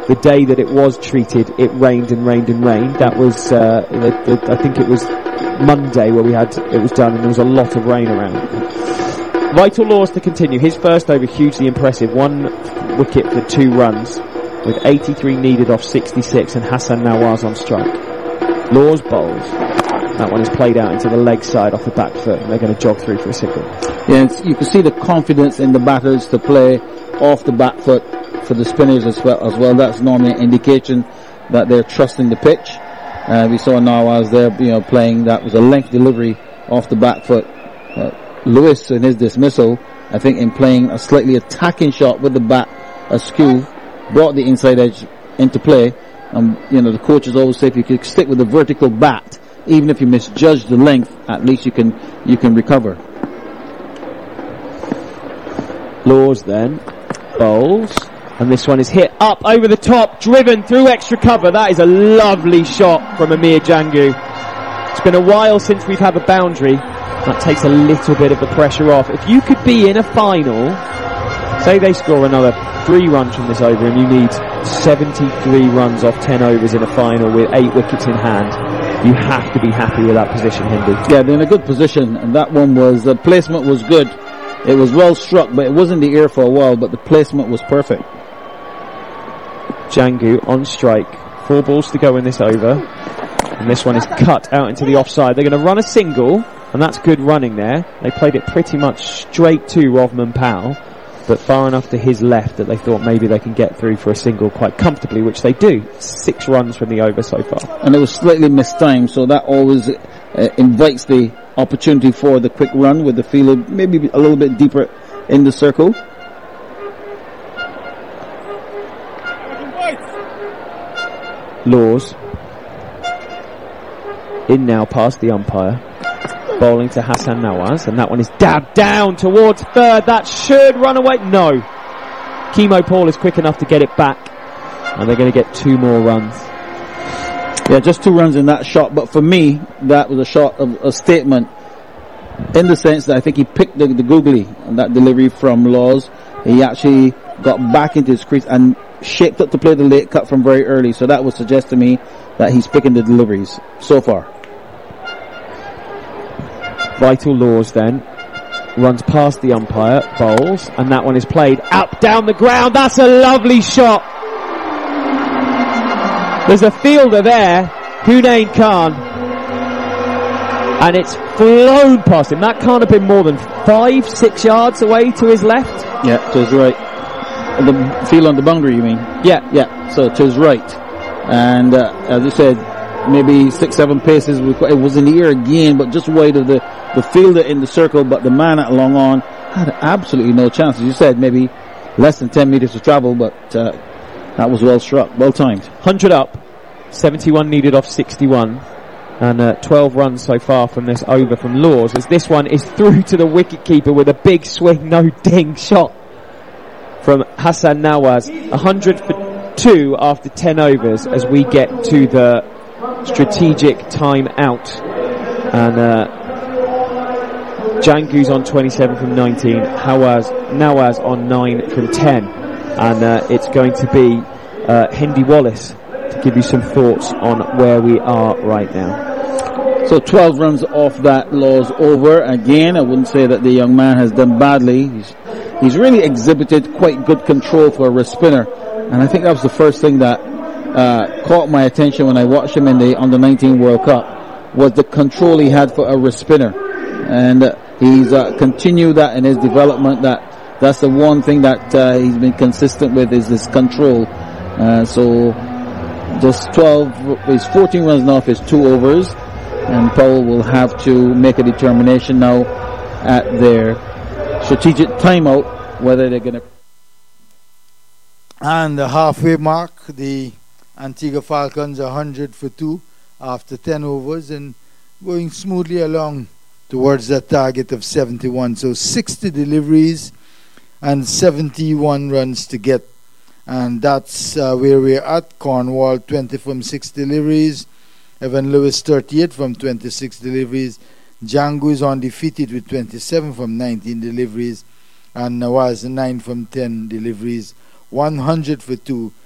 the day that it was treated, it rained and rained and rained. That was, I think it was Monday where it was done, and there was a lot of rain around. Vital Laws to continue. His first over hugely impressive. 1 wicket for 2 runs with 83 needed off 66, and Hassan Nawaz on strike. Laws bowls. That one is played out into the leg side off the back foot, and they're going to jog through for a single. Yeah, you can see the confidence in the batters to play off the back foot for the spinners as well. That's normally an indication that they're trusting the pitch. We saw Nawaz there, playing. That was a length delivery off the back foot. Lewis in his dismissal, I think, in playing a slightly attacking shot with the bat askew, brought the inside edge into play. The coaches always say if you can stick with the vertical bat, even if you misjudge the length, at least you can recover. Laws then bowls, and this one is hit up over the top, driven through extra cover. That is a lovely shot from Amir Jangu. It's been a while since we've had a boundary. That takes a little bit of the pressure off. If you could be in a final, say they score another 3 runs from this over, and you need 73 runs off 10 overs in a final with 8 wickets in hand, you have to be happy with that position, Hindu. Yeah, they're in a good position, and that one the placement was good. It was well struck, but it was in the air for a while, but the placement was perfect. Jangu on strike. 4 balls to go in this over, and this one is cut out into the offside. They're going to run a single, and that's good running there. They played it pretty much straight to Rovman Powell, but far enough to his left that they thought maybe they can get through for a single quite comfortably, which they do. 6 runs from the over so far. And it was slightly mistimed, so that always invites the opportunity for the quick run with the fielder maybe a little bit deeper in the circle. Laws in now past the umpire, bowling to Hassan Nawaz, and that one is dabbed down towards third. That should run away. No, Kemo Paul is quick enough to get it back, and they're going to get 2 more runs. Yeah, just 2 runs in that shot, but for me that was a shot of a statement, in the sense that I think he picked the googly on that delivery from Laws. He actually got back into his crease and shaped up to play the late cut from very early, so that would suggest to me that he's picking the deliveries so far. Vital Laws then runs past the umpire, bowls, and that one is played up down the ground. That's a lovely shot. There's a fielder there, Hunain Khan, and it's flown past him. That can't have been more than 5-6 yards away to his left. Yeah, to his right. The field on the boundary, you mean? Yeah. So to his right, and as you said, maybe 6-7 paces. It was in the air again, but just wide of the fielder in the circle. But the man at long on had absolutely no chance. As you said, maybe less than 10 meters to travel, but that was well struck, well timed. 100 up, 71 needed off 61, and 12 runs so far from this over from Laws, as this one is through to the wicketkeeper with a big swing, no ding shot from Hassan Nawaz. 100 for 2 after 10 overs as we get to the strategic time out, and Jangu's on 27 from 19, Nawaz on 9 from 10, and it's going to be Hendy Wallace to give you some thoughts on where we are right now. So 12 runs off that Laws over. Again, I wouldn't say that the young man has done badly. He's really exhibited quite good control for a wrist spinner, and I think that was the first thing that caught my attention when I watched him in the Under-19 World Cup, was the control he had for a wrist spinner, and he's continued that in his development. That's the one thing that he's been consistent with, is his control. So just 12 is 14 runs now off his 2 overs, and Powell will have to make a determination now at their strategic timeout whether they're going to. And the halfway mark, the Antigua Falcons 100 for 2 after 10 overs, and going smoothly along towards that target of 71. So 60 deliveries and 71 runs to get, and that's where we're at. Cornwall 20 from 6 deliveries, Evan Lewis 38 from 26 deliveries, Jangu is undefeated with 27 from 19 deliveries, and Nawaz 9 from 10 deliveries. 100 for 2